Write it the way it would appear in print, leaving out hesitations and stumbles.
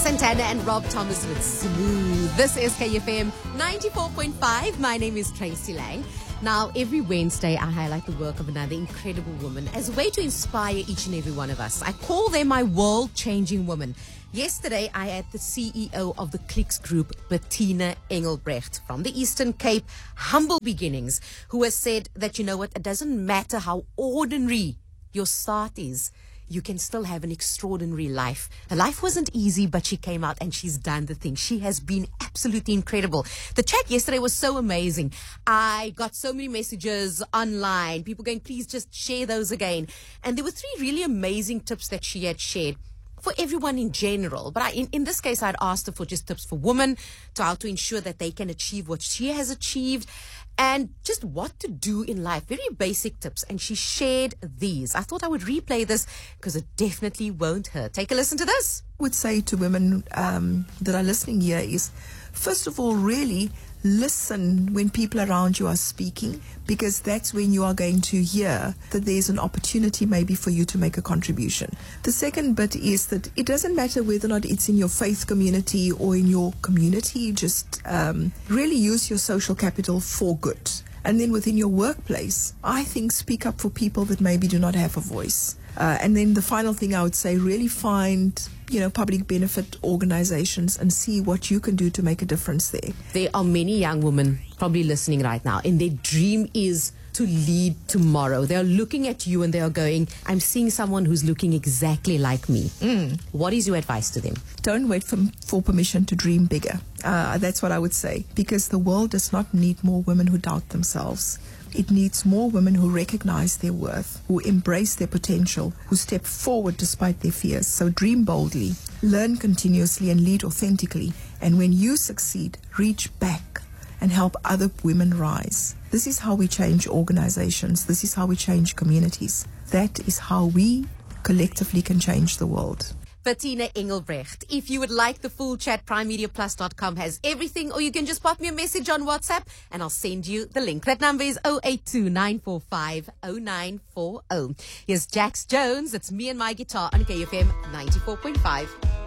Santana and Rob Thomas with Smooth. This is KFM 94.5. My name is Tracy Lang. Now, every Wednesday, I highlight the work of another incredible woman as a way to inspire each and every one of us. I call them my world-changing woman. Yesterday, I had the CEO of the Clicks Group, Bettina Engelbrecht, from the Eastern Cape, humble beginnings, who has said that, you know what, it doesn't matter how ordinary your start is, you can still have an extraordinary life. Her life wasn't easy, but she came out and she's done the thing. She has been absolutely incredible. The chat yesterday was so amazing. I got so many messages online, people going, please just share those again. And there were 3 really amazing tips that she had shared for everyone in general. But in this case, I'd asked her for just tips for women, to how to ensure that they can achieve what she has achieved, and just what to do in life. Very basic tips. And she shared these. I thought I would replay this because it definitely won't hurt. Take a listen to this. I would say to women that are listening here is, first of all, really listen when people around you are speaking, because that's when you are going to hear that there's an opportunity maybe for you to make a contribution. The second bit is that it doesn't matter whether or not it's in your faith community or in your community, just really use your social capital for good. And then within your workplace, I think speak up for people that maybe do not have a voice. And then the final thing I would say, really find, public benefit organizations and see what you can do to make a difference there. There are many young women probably listening right now, and their dream is to lead tomorrow. They are looking at you and they are going, I'm seeing someone who's looking exactly like me. What is your advice to them? Don't wait for permission to dream bigger. That's what I would say, because the world does not need more women who doubt themselves. It needs more women who recognize their worth, who embrace their potential, who step forward despite their fears. So dream boldly, learn continuously, and lead authentically. And when you succeed, reach back and help other women rise. This is how we change organizations. This is how we change communities. That is how we collectively can change the world. Bettina Engelbrecht. If you would like the full chat, primemediaplus.com has everything, or you can just pop me a message on WhatsApp and I'll send you the link. That number is 082-945-0940. Here's Jax Jones. It's Me and My Guitar on KFM 94.5.